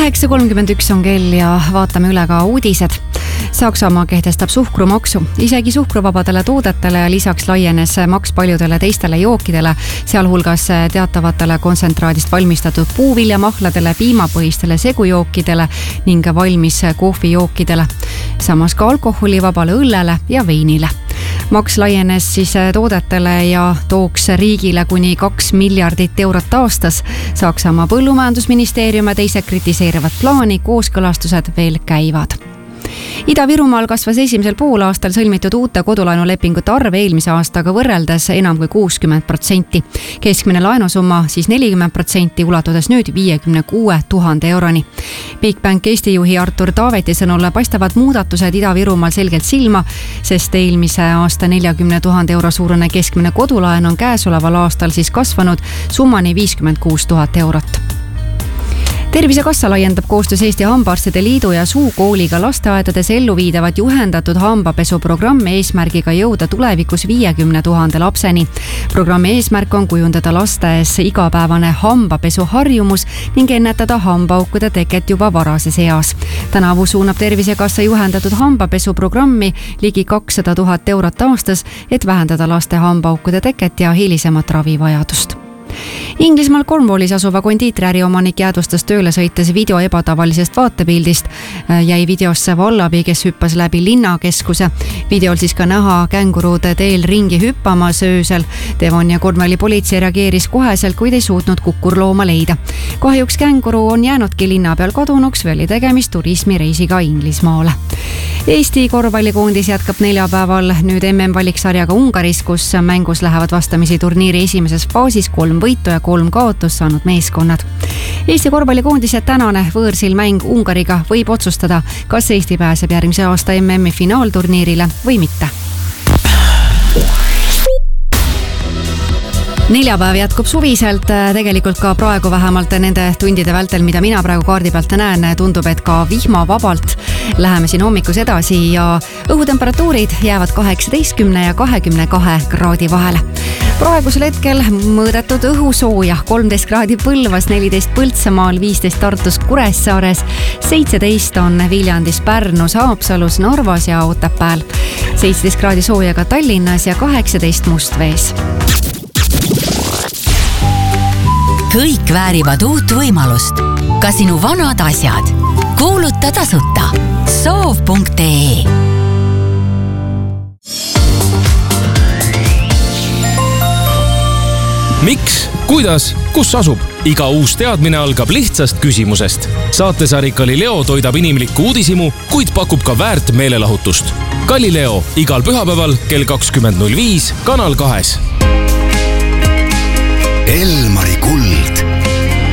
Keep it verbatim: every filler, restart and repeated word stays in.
kaheksa kolmkümmend üks on kell ja vaatame üle ka uudised. Saksamaa kehtestab suhkrumaksu. Isegi suhkruvabadele toodetele ja lisaks laienes maks paljudele teistele jookidele, sealhulgas teatavatele kontsentraadist valmistatud puuviljamahladele, piimapõhistele segujookidele ning valmis kohvijookidele. Samas ka alkoholivabale õllele ja veinile. Maks laienes siis toodetele ja tooks riigile kuni kaks miljardit eurot aastas. Saksamaa põllumajandusministeerium ja teised kritiseerivad plaani, kooskõlastused veel käivad. Ida-Virumaal kasvas esimesel poolaastal sõlmitud uute kodulaenulepingute arv eelmise aastaga võrreldes enam kui kuuskümmend protsenti. Keskmine laenusumma siis nelikümmend protsenti, ulatudes nüüd viiekümne kuue tuhande euroni. Bigbank Eesti juhi Artur Taaveti sõnul paistavad muudatused Ida-Virumaal selgelt silma, sest eelmise aasta neljakümne tuhande euro suurune keskmine kodulaen on käesoleval aastal siis kasvanud summani viiskümmend kuus tuhat eurot. Tervisekassa laiendab koostöös Eesti Hambaarstide Liidu ja Suukooliga lasteaedades ellu viidavat juhendatud hambapesuprogrammi eesmärgiga jõuda tulevikus viiekümne tuhande lapseni. Programmi eesmärk on kujundada lastes igapäevane hambapesuharjumus ning ennetada hambaaukude teket juba varases eas. Tänavu suunab Tervisekassa juhendatud hambapesuprogrammi ligi kakssada tuhat eurot aastas, et vähendada laste hambaaukude teket ja hilisemat ravivajadust. Inglismaal Cornwallis asuva kondiitriäri omanik jäädvustas tööle sõites video ebatavalisest vaatepildist. Jäi videosse vallabi, kes hüppas läbi linnakeskuse. Videol siis ka näha känguruude teel ringi hüppamas öösel. Devon ja Cornwalli politsei reageeris koheselt, kuid ei suutnud kukkurlooma leida. Kahjuks känguru on jäänudki linna peal kadunuks või oli tegemist turismireisiga Inglismaale. Eesti korvpallikoondis jätkab neljapäeval nüüd M M-valiksarjaga Ungaris, kus mängus lähevad vastamisi turniiri esimeses faasis kolm võitu ja kolm kaotus saanud meeskonnad. Eesti korvpallikoondise tänane võõrsil mäng Ungariga võib otsustada, kas Eesti pääseb järgmise aasta M M-i finaalturniirile või mitte. Neljapäev jätkub suviselt, tegelikult ka praegu vähemalt nende tundide vältel, mida mina praegu kaardi pealt näen, tundub, et ka vihmavabalt läheme siin hommikus edasi ja õhutemperatuurid jäävad kaheksateistkümne ja kahekümne kahe kraadi vahele. Praegusel hetkel mõõdetud õhusooja kolmteist kraadi Põlvas, neliteist Põltsamaal, viisteist Tartus, Kuressaares, seitseteist on Viljandis, Pärnus, Haapsalus, Narvas ja Otepääl, seitseteist kraadi sooja ka Tallinnas ja kaheksateist Mustvees. Kõik väärivad uut võimalust. Ka sinu vanad asjad. Kuuluta tasuta. soov punkt ee. Miks? Kuidas? Kus asub? Iga uus teadmine algab lihtsast küsimusest. Saatesari Galileo toidab inimlikku uudisimu, kuid pakub ka väärt meelelahutust. Galileo igal pühapäeval kell kakskümmend null viis Kanal kahes. Elmari kuld.